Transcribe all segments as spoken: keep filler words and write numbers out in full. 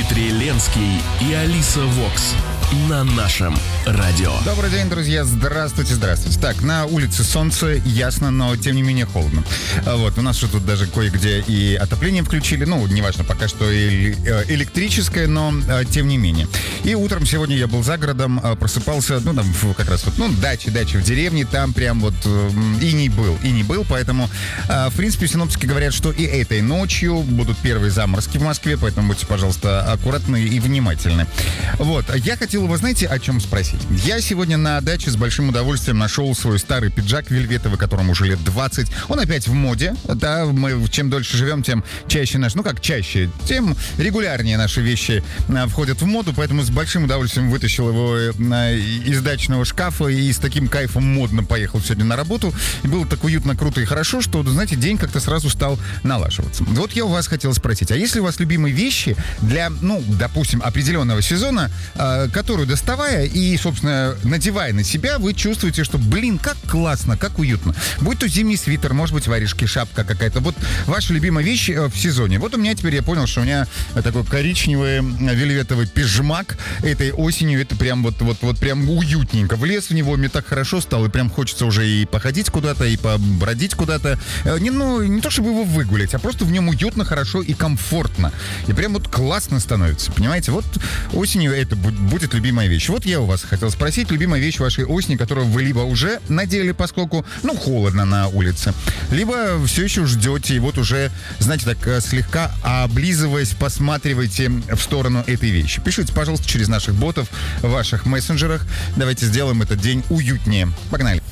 Дмитрий Ленский и Алиса Вокс на нашем радио. Добрый день, друзья. Здравствуйте, здравствуйте. Так, на улице солнце, ясно, но тем не менее холодно. Вот, у нас же тут даже кое-где и отопление включили. Ну, неважно, пока что и электрическое, но тем не менее. И утром сегодня я был за городом, просыпался, ну, там как раз вот, ну, дача, дача в деревне, там прям вот иней был, иней был, поэтому, в принципе, синоптики говорят, что и этой ночью будут первые заморозки в Москве, поэтому будьте, пожалуйста, аккуратны и внимательны. Вот, я хотел вы знаете, о чем спросить? Я сегодня на даче с большим удовольствием нашел свой старый пиджак вельветовый, которому уже лет двадцать. Он опять в моде, да, мы чем дольше живем, тем чаще наш, ну как чаще, тем регулярнее наши вещи а, входят в моду, поэтому с большим удовольствием вытащил его а, из дачного шкафа и с таким кайфом модно поехал сегодня на работу. И было так уютно, круто и хорошо, что, знаете, день как-то сразу стал налаживаться. Вот я у вас хотел спросить, а есть ли у вас любимые вещи для, ну, допустим, определенного сезона, а, которые доставая и, собственно, надевая на себя, вы чувствуете, что, блин, как классно, как уютно. Будь то зимний свитер, может быть, варежки, шапка какая-то. Вот ваша любимая вещь в сезоне. Вот у меня теперь, я понял, что у меня такой коричневый вельветовый пижмак этой осенью. Это прям вот, вот, вот прям уютненько. Влез в него, мне так хорошо стало, и прям хочется уже и походить куда-то, и побродить куда-то. Не, ну, не то, чтобы его выгулять, а просто в нем уютно, хорошо и комфортно. И прям вот классно становится. Понимаете, вот осенью это будет любимая вещь. Вот я у вас хотел спросить, любимая вещь вашей осени, которую вы либо уже надели, поскольку, ну, холодно на улице, либо все еще ждете, и вот уже, знаете, так слегка облизываясь, посматривайте в сторону этой вещи. Пишите, пожалуйста, через наших ботов в ваших мессенджерах. Давайте сделаем этот день уютнее. Погнали.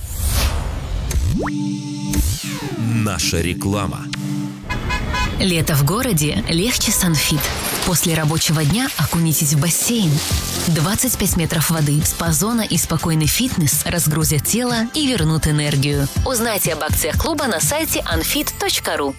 Наша реклама. Лето в городе легче с Анфит. После рабочего дня окунитесь в бассейн. двадцать пять метров воды, спа-зона и спокойный фитнес разгрузят тело и вернут энергию. Узнайте об акциях клуба на сайте анфит точка ру.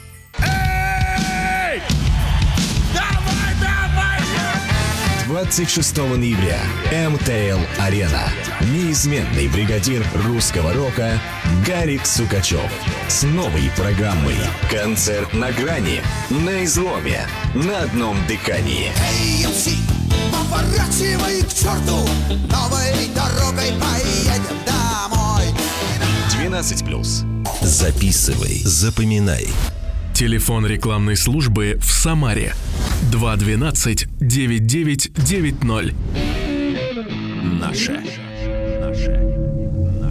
двадцать шестого ноября. эм тэ эл Арена. Неизменный бригадир русского рока Гарик Сукачев с новой программой. Концерт на грани, на изломе, на одном дыхании. Эй, эм си, поворачивай к черту, новой дорогой поедем домой. двенадцать плюс. Записывай, запоминай. Телефон рекламной службы в Самаре два двенадцать девять девять девять ноль. Наше